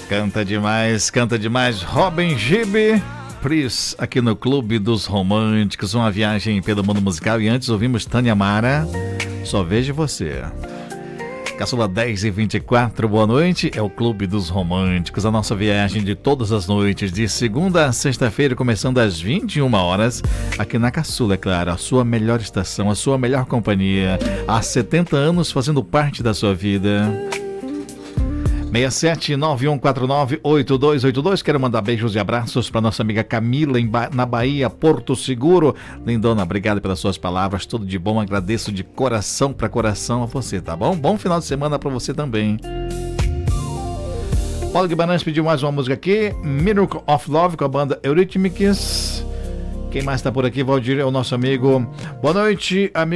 Canta demais. Robin Gibb, Pris, aqui no Clube dos Românticos, uma viagem pelo mundo musical. E antes ouvimos Tânia Mara, Só Vejo Você. Caçula 10h24, boa noite, é o Clube dos Românticos, a nossa viagem de todas as noites, de segunda a sexta-feira, começando às 21 horas, aqui na Caçula, é claro, a sua melhor estação, a sua melhor companhia, há 70 anos fazendo parte da sua vida. 679149822. Quero mandar beijos e abraços para nossa amiga Camila na Bahia, Porto Seguro. Lindona, obrigado pelas suas palavras, tudo de bom, agradeço de coração para coração a você, tá bom? Bom final de semana para você também. Paulo Guimarães pediu mais uma música aqui, Miracle of Love com a banda Eurythmics. Quem mais está por aqui? Valdir é o nosso amigo. Boa noite, amigo.